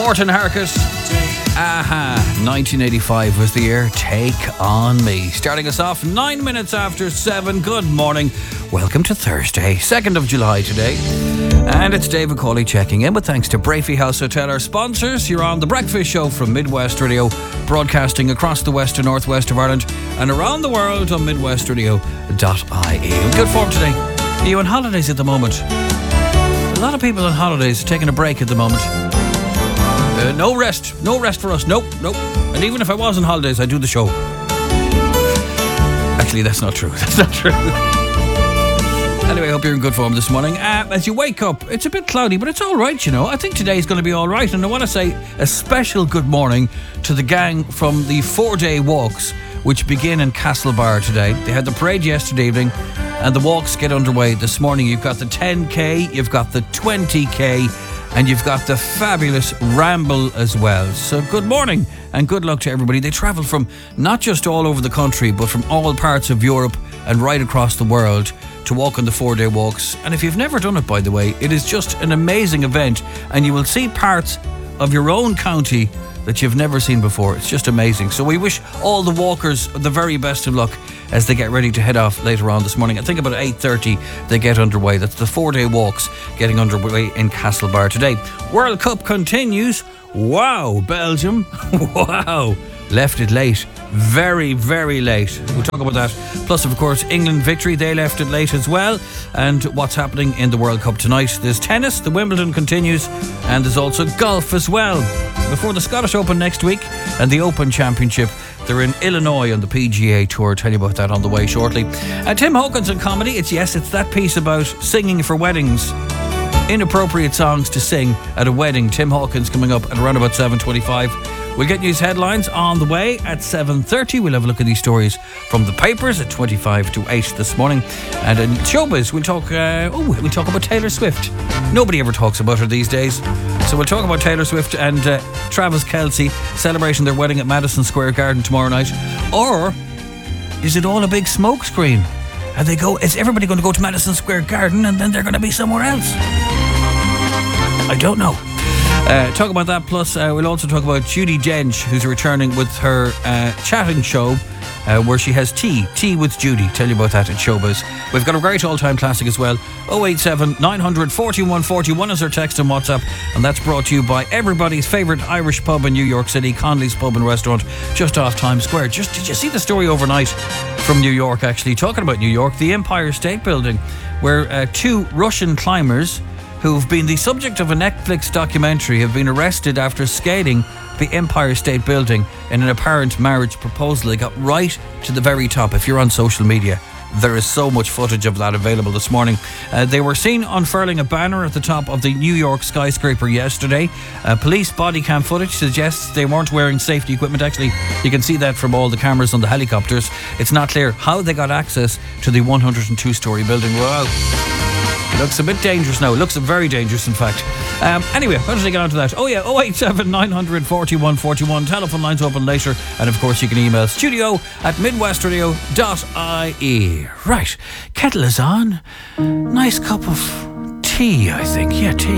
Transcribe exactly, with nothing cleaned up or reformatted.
Morton Harkett. Aha, nineteen eighty-five was the year. Take On Me. Starting us off nine minutes after seven. Good morning. Welcome to Thursday, second of July today. And it's David Cawley checking in with thanks to Brafey House Hotel, our sponsors. You're on The Breakfast Show from Midwest Radio, broadcasting across the west and northwest of Ireland and around the world on midwest radio dot I E. Good form today. Are you on holidays at the moment? A lot of people on holidays are taking a break at the moment. Uh, no rest. No rest for us. Nope, nope. And even if I was on holidays, I'd do the show. Actually, that's not true. That's not true. Anyway, I hope you're in good form this morning. Uh, as you wake up, it's a bit cloudy, but it's all right, you know. I think today's going to be all right. And I want to say a special good morning to the gang from the four-day walks, which begin in Castlebar today. They had the parade yesterday evening, and the walks get underway this morning. You've got the ten K, you've got the twenty K, and you've got the fabulous Ramble as well. So good morning and good luck to everybody. They travel from not just all over the country, but from all parts of Europe and right across the world to walk on the four-day walks. And if you've never done it, by the way, it is just an amazing event, and you will see parts of your own county that you've never seen before. It's just amazing. So we wish all the walkers the very best of luck as they get ready to head off later on this morning. I think about eight thirty they get underway. That's the four-day walks getting underway in Castlebar today. World Cup continues. Wow, Belgium. Wow. Left it late. Very, very late. We'll talk about that. Plus, of course, England victory. They left it late as well. And what's happening in the World Cup tonight. There's tennis. The Wimbledon continues. And there's also golf as well. Before the Scottish Open next week and the Open Championship, they're in Illinois on the P G A Tour. I'll tell you about that on the way shortly. And Tim Hawkins in comedy. It's yes, it's that piece about singing for weddings. Inappropriate songs to sing at a wedding. Tim Hawkins coming up at around about seven twenty-five. We'll get news headlines on the way at seven thirty. We'll have a look at these stories from the papers at twenty-five to eight this morning. And in showbiz, we'll talk, uh, oh, we'll talk about Taylor Swift. Nobody ever talks about her these days. So we'll talk about Taylor Swift and uh, Travis Kelce celebrating their wedding at Madison Square Garden tomorrow night. Or is it all a big smoke screen? And they go, is everybody going to go to Madison Square Garden and then they're going to be somewhere else? I don't know. Uh, talk about that, plus uh, we'll also talk about Judi Dench, who's returning with her uh, chatting show uh, where she has tea, tea with Judy. Tell you about that at Showbiz. We've got a great all-time classic as well. oh eight seven, nine hundred, forty-one forty-one is our text and WhatsApp, and that's brought to you by everybody's favourite Irish pub in New York City, Conley's Pub and Restaurant, just off Times Square. Just did you see the story overnight from New York, actually? Talking about New York, the Empire State Building, where uh, two Russian climbers who've been the subject of a Netflix documentary have been arrested after scaling the Empire State Building in an apparent marriage proposal. They got right to the very top. If you're on social media, there is so much footage of that available this morning. Uh, they were seen unfurling a banner at the top of the New York skyscraper yesterday. Uh, police body cam footage suggests they weren't wearing safety equipment. Actually, you can see that from all the cameras on the helicopters. It's not clear how they got access to the one hundred two story building. Wow. Looks a bit dangerous now. Looks very dangerous, in fact. Um, anyway, how did I get onto that? Oh yeah, oh eight seven, nine hundred, forty-one forty-one. Telephone lines open later. And of course you can email studio at midwest radio dot I E. Right, kettle is on. Nice cup of tea, I think. Yeah, tea.